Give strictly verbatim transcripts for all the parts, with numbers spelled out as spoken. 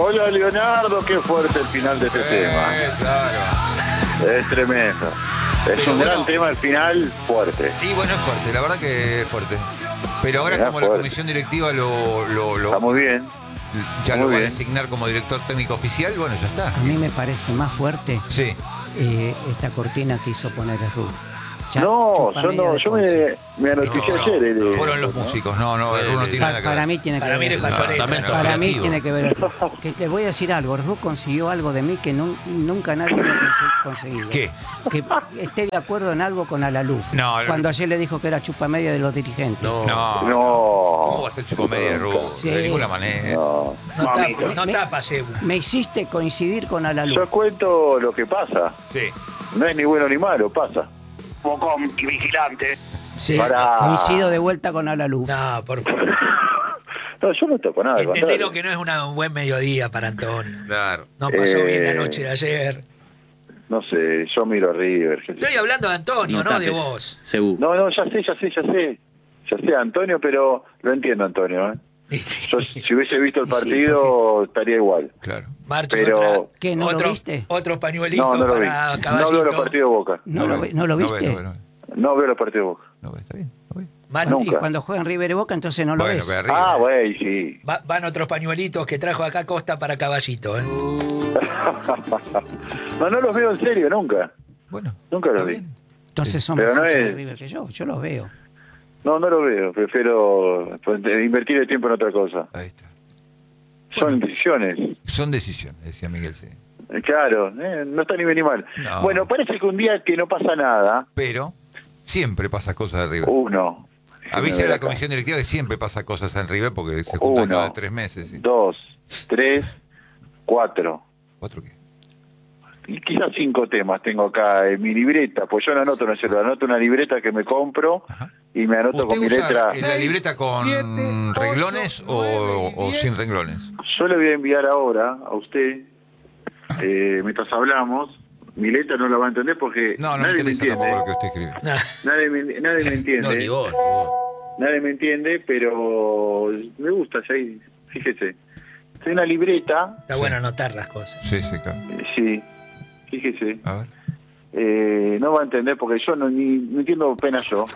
Hola Leonardo, qué fuerte el final de este eh, tema. Claro. Es tremendo. Es Pero un bueno, gran tema al final, fuerte. Y bueno, es fuerte, la verdad que es fuerte. Pero ahora Era como fuerte. la comisión directiva lo, lo, lo Está muy bien. ya muy lo va a bien. designar como director técnico oficial, bueno, ya está. A mí me parece más fuerte Sí. eh, esta cortina que hizo poner el Ru. Ya, No, chupa yo media no, de yo Ponce. me, me anoticié No, ayer. no, el- fueron los ¿no? músicos, no, no, el Ru no tiene Pa- nada que para ver. mí tiene que Para mí ver. le pasó No, letra. también Para mí creativo. tiene que ver. Que te voy a decir algo. El Ru consiguió algo de mí que nun- nunca nadie me ha conse- conseguido. ¿Qué? Que esté de acuerdo en algo con Alaluf. No, el- Cuando ayer le dijo que era chupa media de los dirigentes. No, No, No. ¿cómo va a ser chupo media de Ru? Sí. De ninguna manera. No. no, Mamita. tapa, no tapas, Ebu. Me hiciste coincidir con Yo Alaluf. cuento lo que pasa. Sí. No es ni bueno ni malo, pasa. Poco vigilante. Sí. Para... Coincido de vuelta con Alaluf. No, por favor. No, yo no toco nada. al Entendé contrario. lo que no es una- un buen mediodía para Antonio. Claro. No pasó Eh, bien la noche de ayer. No sé, yo miro a River. qué sé yo. Estoy hablando de Antonio, no, de vos. Sebu. No, no, ya sé, ya sé, ya sé. Ya sé, Antonio, pero lo entiendo, Antonio. ¿eh? Yo, si hubiese visto el Sí, partido, estaría igual. Claro. Marcha Pero- otra- ¿Qué, no lo otro- viste? Otros pañuelitos No, no lo vi. para No Caballito. veo los partidos de Boca. ¿No, lo, ve, ve- no lo ve, viste? No ve, no ve. No veo los partidos de Boca. No ve, está bien, no ve. Van, Nunca. Y cuando juegan River y Boca, entonces no lo Bueno, ves. ve arriba. Ah, güey, sí. va- van otros pañuelitos que trajo acá Costa para Caballito. ¿eh? No, no los veo en serio, nunca. Bueno. Nunca lo está vi. bien. Entonces son Pero más no hinchas de es- River que yo. Yo los veo. No, no lo veo. Prefiero pues, de- invertir el tiempo en otra cosa. Ahí está. Son decisiones. Son decisiones, decía Miguel, sí. Eh, Claro, eh, no está ni bien ni mal. No. Bueno, parece que un día que no pasa nada, Pero siempre pasa cosas de River. uno. Avisa a Déjame ver la acá. comisión directiva que siempre pasa cosas en River porque se juntan Uno, cada tres meses. ¿sí? dos, tres, cuatro. ¿Otro qué? Y quizás cinco temas tengo acá en mi libreta, pues yo no anoto en el celular, anoto una libreta que me compro Ajá. y me anoto con mi ¿Usted usa letra. eh, la libreta con siete, renglones ocho, o, nueve y o diez? sin renglones? Yo le voy a enviar ahora a usted, eh, mientras hablamos, mi letra no la va a entender porque No, no me nadie me interesa entiende. tampoco lo que usted escribe. Nah, Nadie me, nadie me entiende. no, ni vos, ni vos. Nadie me entiende, pero me gusta, sí, fíjese. Es una libreta, Está Sí. bueno anotar las cosas. Sí, sí, claro. eh, sí, fíjese. A ver. Eh, no va a entender porque yo no, ni, no entiendo apenas yo.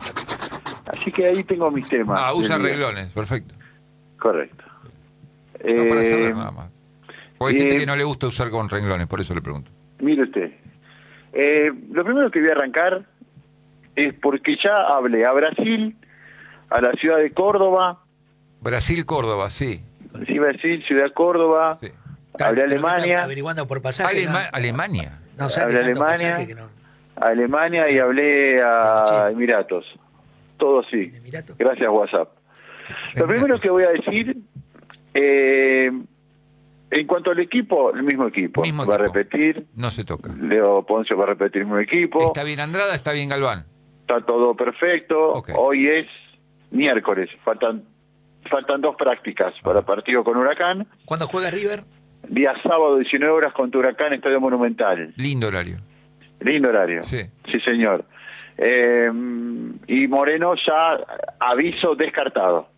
Así que ahí tengo mis temas. Ah, usa del día. renglones, perfecto. Correcto. No para Eh, saber nada más. Porque hay eh, gente que no le gusta usar con renglones, por eso le pregunto. Mire usted, eh, lo primero que voy a arrancar es porque ya hablé a Brasil, a la ciudad de Córdoba, Brasil, Córdoba, sí. sí, Brasil, ciudad de Córdoba, sí. hablé a Pero que está Alemania, averiguando por pasaje. Alema- ¿no? Alemania. No sabe hablé a tanto Alemania. pasaje que no. a Alemania y hablé a Emiratos. Todo sí. ¿En Emiratos? Gracias, WhatsApp. Lo primero que voy a decir, eh, en cuanto al equipo, el mismo equipo. Mismo va equipo. a repetir, No se toca. Leo Ponce va a repetir el mismo equipo. Está bien Andrada, está bien Galván. Está todo perfecto. Ok. Hoy es miércoles. Faltan faltan dos prácticas para partido con Huracán. ¿Cuándo juega River? Día sábado, diecinueve horas contra Huracán, Estadio Monumental. Lindo horario. Lindo horario. Sí. Sí, señor. Eh, y Moreno ya aviso descartado.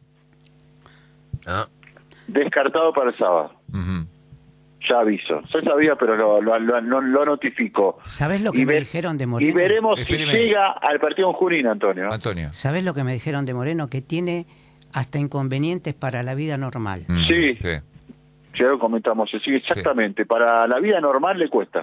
Ah. Descartado para el sábado. Ujú. Ya aviso. Se sabía, pero lo, lo, lo, lo- lo notifico. ¿Sabés lo que Y me ve- dijeron de Y Moreno? veremos Espéreme. si llega al partido en Junín, Antonio. Antonio. ¿Sabés lo que me dijeron de Moreno? Que tiene hasta inconvenientes para la vida normal. Mm, Sí. sí. Ya lo comentamos, sí, exactamente. Para la vida normal le cuesta.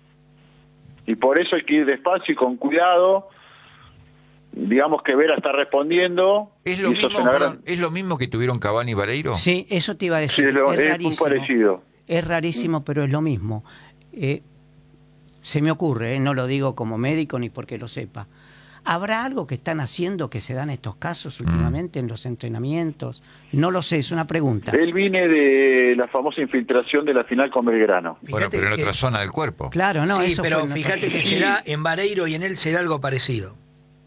Y por eso hay que ir despacio y con cuidado. Digamos que Vera está respondiendo. ¿Es lo, y eso mismo, es una perdón, gran- ¿Es lo mismo que tuvieron Cavani y Vareiro? Sí, eso te iba a Sí, decir. es, lo- es, es muy rarísimo. parecido. Es rarísimo, pero es lo mismo. Eh, se me ocurre, eh, no lo digo como médico ni porque lo sepa. ¿Habrá algo que están haciendo que se dan estos casos últimamente en los entrenamientos? No lo sé, es una pregunta. Él viene de la famosa infiltración de la final con Belgrano. Bueno, Fíjate pero en que- otra zona del cuerpo. Claro, no, sí, eso pero fue una- fíjate que se da en Vareiro y en él se da algo parecido.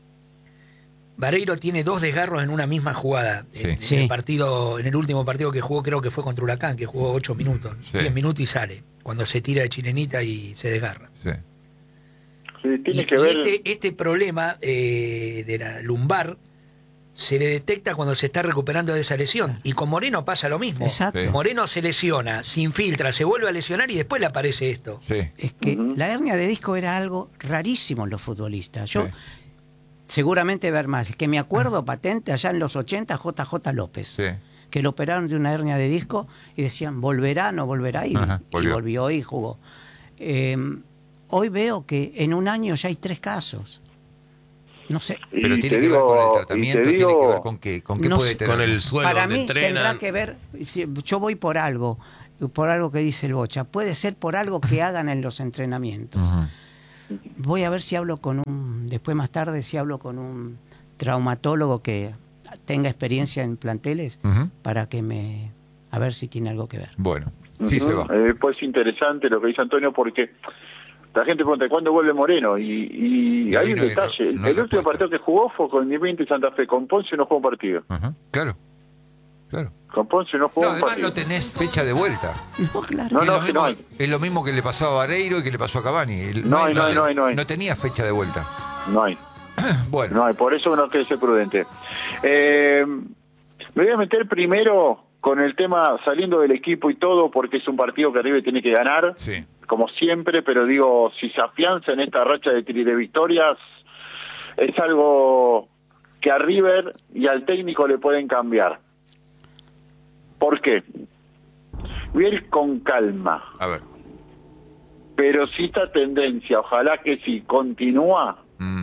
Vareiro tiene dos desgarros en una misma jugada. Sí. En, en Sí. el partido, en el último partido que jugó, creo que fue contra Huracán, que jugó ocho minutos, Sí. diez minutos y sale. Cuando se tira de chilenita y se desgarra. Sí. Sí, tiene Y, que y ver. este, este problema eh, de la lumbar se le detecta cuando se está recuperando de esa lesión. Y con Moreno pasa lo mismo. Exacto. Sí. Moreno se lesiona, se infiltra, se vuelve a lesionar y después le aparece esto. Sí. Es que Ujú. la hernia de disco era algo rarísimo en los futbolistas. Yo Sí. seguramente ver más. Es que me acuerdo patente allá en los ochenta, J J López, Sí. que lo operaron de una hernia de disco y decían, ¿volverá? ¿No volverá? Y, Ajá, y volvió. volvió y jugó. Eh, hoy veo que en un año ya hay tres casos. No sé. Y Pero te tiene que ver digo- con el y te tratamiento, tiene que digo- ver con qué, con qué No puede sé. tener. Con el suelo Para donde mí entrenan. tendrá que ver, si yo voy por algo, por algo que dice el Bocha, puede ser por algo que hagan en los entrenamientos. Ujú. Voy a ver si hablo con un, después más tarde, si hablo con un traumatólogo que tenga experiencia en planteles Ujú. para que me, a ver si tiene algo que ver. Bueno, sí Ujú. se va. Eh, pues interesante lo que dice Antonio, porque la gente pregunta ¿cuándo vuelve Moreno? Y, y Y hay ahí un no hay- detalle. no- el no hay el último respuesta. partido que jugó fue con Independiente Santa Fe. Con Ponce no jugó un partido. Ajá, claro. Claro. Con Ponce no jugó No, un además partido. no tenés fecha de vuelta. No, claro. No, es, no, lo que mismo, no hay. es lo mismo que le pasó a Vareiro y que le pasó a Cavani. El- No hay, no hay, te- no hay, no hay. no tenía fecha de vuelta. No hay. Bueno, No hay. Por eso uno quiere ser prudente. Eh, me voy a meter primero con el tema saliendo del equipo y todo, porque es un partido que River tiene que ganar. sí. Como siempre, pero digo, si se afianza en esta racha de, tri- de victorias, es algo que a River y al técnico le pueden cambiar. ¿Por qué? Voy a ir con calma, A ver. pero si esta tendencia, ojalá que si continúa, Mm,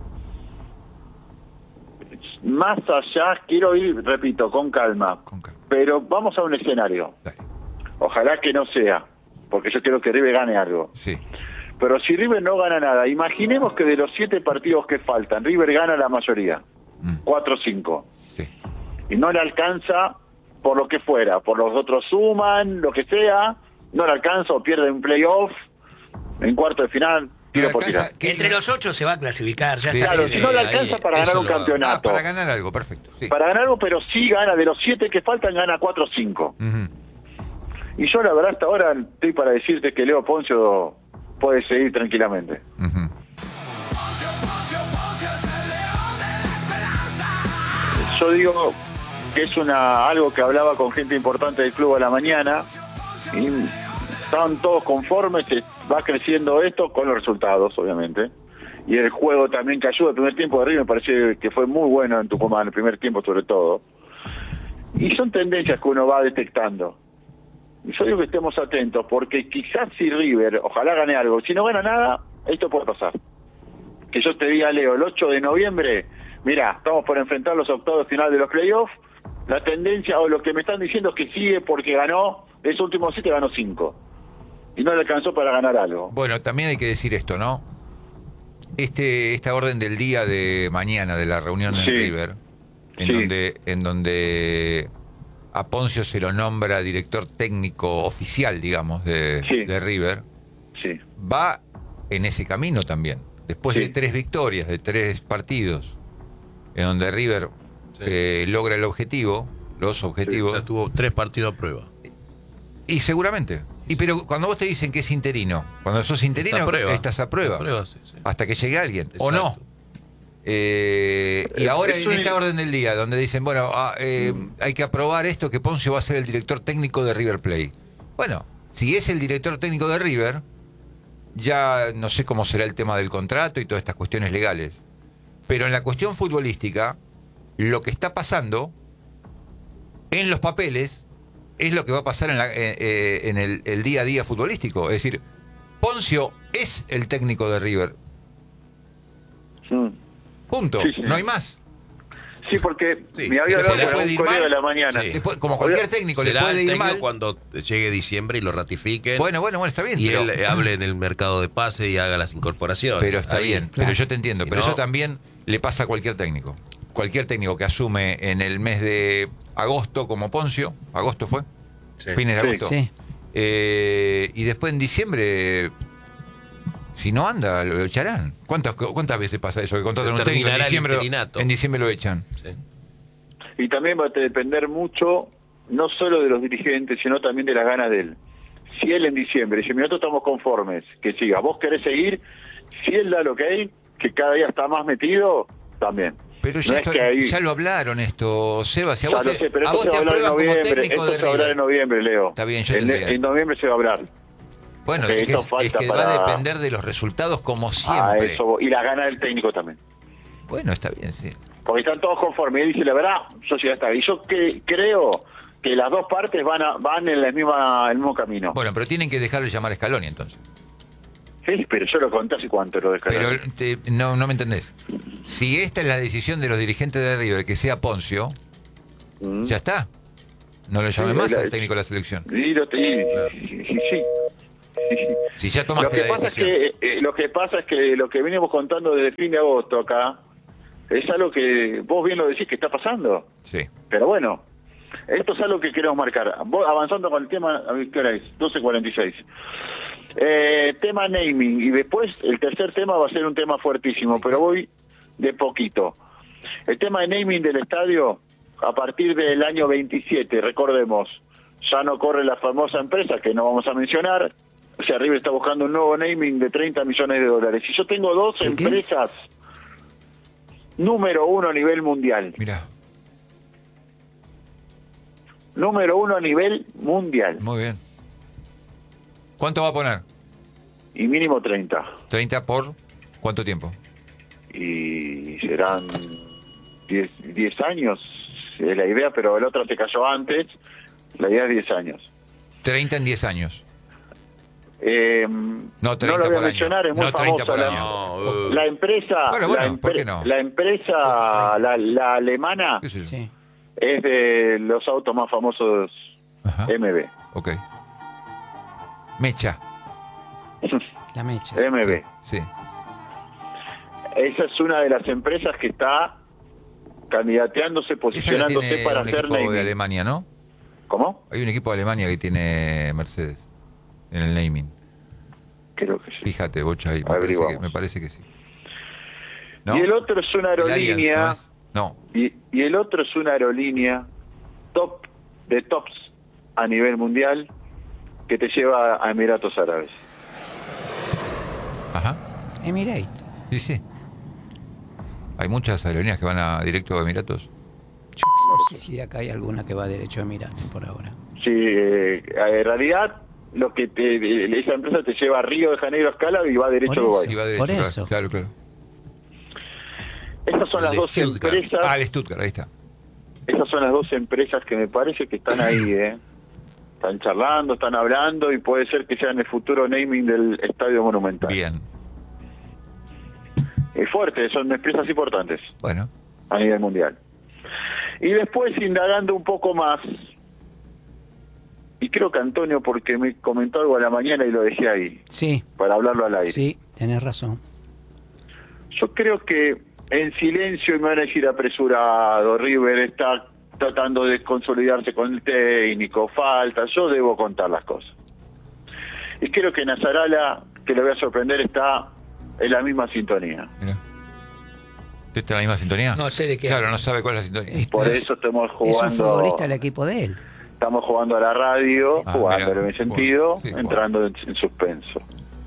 más allá, quiero ir, repito, con calma, con calma. pero vamos a un escenario. Dale. Ojalá que no sea, porque yo quiero que River gane algo. Sí. Pero si River no gana nada, imaginemos que de los siete partidos que faltan, River gana la mayoría, Mm, cuatro o cinco, sí. y no le alcanza por lo que fuera, por los otros suman, lo que sea, no le alcanza o pierde un playoff en cuarto de final, tiro No por alcanza- tirar. ¿Qué? Entre los ocho se va a clasificar, ya Sí. está. Claro, si no le ahí, alcanza para ganar eso un lo- Ah, campeonato, para para, ganar algo, perfecto. Sí. ganar algo, pero sí gana, de los siete que faltan, gana cuatro o cinco. Ujú. Y yo la verdad hasta ahora estoy para decirte que Leo Poncio puede seguir tranquilamente. Ujú. Yo digo que es una algo que hablaba con gente importante del club a la mañana y estaban todos conformes, se va creciendo esto con los resultados, obviamente. Y el juego también que ayuda. El primer tiempo de River me parece que fue muy bueno en Tucumán, el primer tiempo sobre todo. Y son tendencias que uno va detectando. Y yo digo que estemos atentos, porque quizás si River, ojalá gane algo, si no gana nada, esto puede pasar. Que yo te diga, Leo, el ocho de noviembre, mira, estamos por enfrentar los octavos de final de los playoffs, la tendencia, o lo que me están diciendo es que sigue porque ganó, de esos últimos siete ganó cinco. Y no le alcanzó para ganar algo. Bueno, también hay que decir esto, ¿no? Este, esta orden del día de mañana de la reunión de Sí. River, en Sí. donde, en donde a Poncio se lo nombra director técnico oficial, digamos, de, Sí. de River, Sí, va en ese camino también. Después Sí. de tres victorias, de tres partidos, en donde River Sí. eh, logra el objetivo, los objetivos, Ya tuvo tres partidos a prueba. y seguramente. Y pero cuando vos te dicen que es interino, cuando sos interino, Está a prueba. estás a prueba. Está a prueba, sí, sí. Hasta que llegue alguien, o no. Exacto. Eh, y Es- ahora es en un- esta orden del día, donde dicen, bueno, ah, eh, hay que aprobar esto, que Poncio va a ser el director técnico de River Plate. Bueno, si es el director técnico de River, ya no sé cómo será el tema del contrato y todas estas cuestiones legales. Pero en la cuestión futbolística, lo que está pasando en los papeles es lo que va a pasar en, la- eh, eh, en el, el día a día futbolístico. Es decir, Poncio es el técnico de River. Mm. Punto. Sí, sí. No hay más. Sí, porque Sí, me había que hablado se le con puede un ir colega mal. de la mañana. Sí. Después, como cualquier Oiga, técnico le Será puede el ir técnico mal. cuando llegue diciembre y lo ratifiquen. Bueno, bueno, bueno, está bien. y pero, él eh, hable en el mercado de pase y haga las incorporaciones. pero está Ahí. bien. Pero yo te entiendo. Si Pero no- eso también le pasa a cualquier técnico. Cualquier técnico que asume en el mes de agosto como Poncio, agosto fue, Sí. fines de Sí. agosto. Sí. Eh, y después en diciembre, si no anda, lo echarán. ¿Cuántas, cuántas veces pasa eso? Que contratan un técnico en Terminará el diciembre, interinato. en diciembre lo echan. Sí. Y también va a depender mucho, no solo de los dirigentes, sino también de las ganas de él. Si él en diciembre dice, mira, nosotros estamos conformes, que siga, vos querés seguir, si él da lo que hay, que cada día está más metido, también. Pero ya, No es esto- que ahí- ya lo hablaron esto, Seba. Si a Ya vos lo te, sé, pero a esto vos se te va a hablar en aprueban como noviembre. técnico Esto de se va a hablar en River. noviembre, Leo. Está bien, yo te en, entiendo. en noviembre se va a hablar. Bueno, porque es que, esto es, falta es que para- va a depender de los resultados como A siempre. eso, voy. Y la gana del técnico también. Bueno, está bien, sí. Porque están todos conformes. Y dice, la verdad, sociedad está. Y yo que, creo que las dos partes van a, van en la misma, el mismo camino. Bueno, pero tienen que dejarle llamar a Scaloni entonces. Sí, pero yo lo conté hace cuánto lo de Pero Scaloni. te- no, no me entendés. Si esta es la decisión de los dirigentes de River, que sea Poncio, Mm. ya está. No lo llame Sí, más la- al técnico de la selección. Y lo- y- sí, sí, sí, sí. Si ya Lo tomaste que la pasa es decisión. que eh, lo que pasa es que lo que venimos contando desde fin de agosto acá es algo que vos bien lo decís que está pasando. Sí. Pero bueno, esto es algo que queremos marcar. Voy avanzando con el tema, a ver, ¿qué hora es? doce cuarenta y seis. Eh, tema naming, y después el tercer tema va a ser un tema fuertísimo, pero voy de poquito. El tema de naming del estadio, a partir del año veintisiete, recordemos, ya no corre la famosa empresa que no vamos a mencionar. O sea, River está buscando un nuevo naming de treinta millones de dólares. Y yo tengo dos ¿De qué? empresas número uno a nivel mundial. Mira, Número uno a nivel mundial. muy bien. ¿Cuánto va a poner? Y mínimo treinta. ¿treinta por cuánto tiempo? Y serán diez, diez años, es la idea, pero el otro se cayó antes. La idea es diez años. treinta en diez años. Eh, No, treinta lo voy a por mencionar, año. es muy No, treinta famosa. por La, año. No, uh, la empresa, Bueno, bueno, la, ¿por empre- qué no? la empresa, la, la alemana, ¿Qué sé yo? Sí. es de los autos más famosos Ajá. M B. Ok. Mecha. La mecha. M B. Sí. Esa es una de las empresas que está candidateándose, Esa la posicionándose tiene para un hacer equipo de naming. Alemania, ¿no? ¿Cómo? Hay un equipo de Alemania que tiene Mercedes en el naming. Creo que sí. Fíjate, Bocha, ahí. Me parece, Averiguamos. que, me parece que sí. ¿No? Y el otro es una El Allianz, aerolínea. ¿no es? No. Y, y el otro es una aerolínea top de tops a nivel mundial que te lleva a Emiratos Árabes. Ajá. Emirate. Sí, sí. Hay muchas aerolíneas que van a directo a Emiratos. No sé si de acá hay alguna que va derecho a Emirate por ahora. Sí, eh, en realidad lo que te, esa empresa te lleva a Río de Janeiro a Escala y va derecho Por a eso. Dubái. Sí, va derecho, Por claro, eso. Claro, claro. Esas son El las de dos Stuttgart. empresas. Ah, el Stuttgart, ahí está. Esas son las dos empresas que me parece que están ahí, ¿eh? Están charlando, están hablando y puede ser que sean el futuro naming del Estadio Monumental. Bien. Es fuerte, son empresas importantes Bueno. a nivel mundial. Y después, indagando un poco más, y creo que Antonio, porque me comentó algo a la mañana y lo dejé ahí, Sí, para hablarlo al aire. sí, tenés razón. Yo creo que en silencio, y me van a decir apresurado, River está tratando de consolidarse con el técnico, falta, yo debo contar las cosas. Y creo que Nazarala, que le voy a sorprender, está en la misma sintonía. Mira. ¿Usted está en la misma sintonía? No sé de qué Claro, habla. no sabe cuál es la sintonía. Es- Por Es- eso estamos Es un jugando, futbolista del equipo de él. estamos jugando a la radio, Ah, jugando mira, en mi sentido, bueno, sí, entrando en, en suspenso.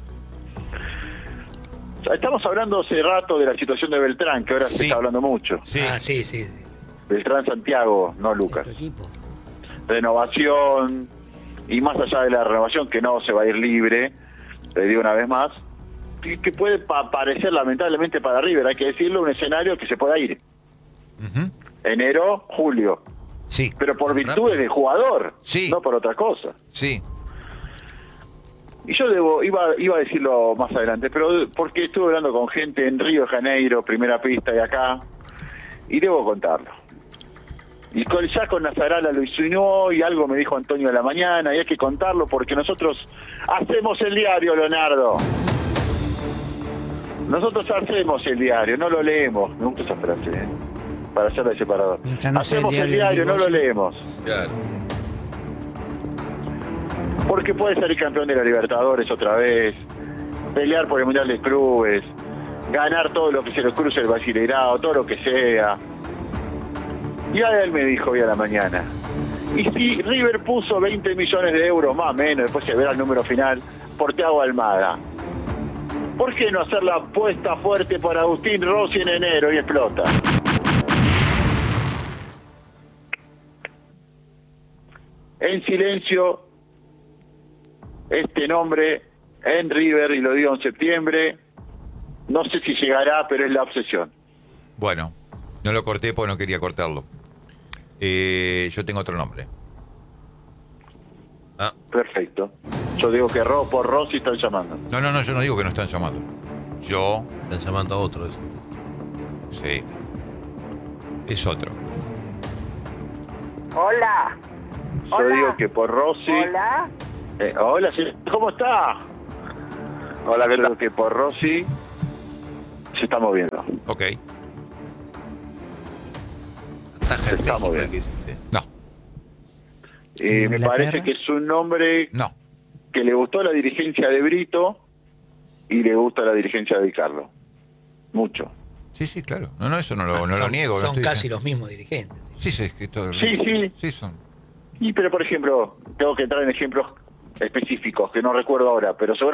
O sea, estamos hablando hace rato de la situación de Beltrán, que ahora se Sí. está hablando mucho. Sí. Ah, sí, sí. Beltrán Santiago, no De Lucas. tu equipo. Renovación, y más allá de la renovación, que no se va a ir libre, le digo una vez más, que, que puede pa- parecer lamentablemente para River, hay que decirlo, un escenario que se pueda ir. Ujú. Enero, julio. Sí. Pero por Rápido. virtudes del jugador, Sí. no por otra cosa. Sí. Y yo debo, iba, iba a decirlo más adelante, pero porque estuve hablando con gente en Río de Janeiro, primera pista de acá, y debo contarlo. Y con, ya con Nazarala lo insinuó y algo me dijo Antonio de la mañana, y hay que contarlo porque nosotros hacemos el diario, Leonardo. Nosotros hacemos el diario, no lo leemos. Me gusta esa frase, ¿eh? Para hacerla de separador. Mientras no sea el Hacemos el diario diario, del no lo negocio. leemos. Claro. Porque puede salir campeón de la Libertadores otra vez, pelear por el Mundial de Clubes, ganar todo lo que se le cruce el Brasileirao, todo lo que sea. Y a él me dijo hoy a la mañana, y si River puso veinte millones de euros, más o menos, después se verá el número final, por Thiago Almada, ¿por qué no hacer la apuesta fuerte para Agustín Rossi en enero y explota? en silencio este nombre en River, y lo digo en septiembre. No sé si llegará, pero es la obsesión. Bueno, no lo corté porque no quería cortarlo. Eh, yo tengo otro nombre. Ah, Perfecto. Yo digo que Ro por Rossi están llamando. No, no, no, yo no digo que no están llamando. Yo, están llamando a otro. ese. sí. Es otro. Hola. Yo Hola. digo que por Rossi. Hola. Eh, hola, señor. ¿Cómo está? Hola, ¿qué tal? Que por Rossi se está moviendo. Ok. Ataja el Está muy técnico, bien. que dice usted. No, Eh, ¿En me Inglaterra? parece que es un nombre no. que le gustó la dirigencia de Brito y le gusta la dirigencia de Di Carlo. Mucho. Sí, sí, claro. No, no, eso no lo, no lo son, niego. no Son estoy casi diciendo- los mismos dirigentes. Sí, sí, es que todo... Sí, sí. Sí, son... Y pero, por ejemplo, tengo que entrar en ejemplos específicos que no recuerdo ahora, pero seguramente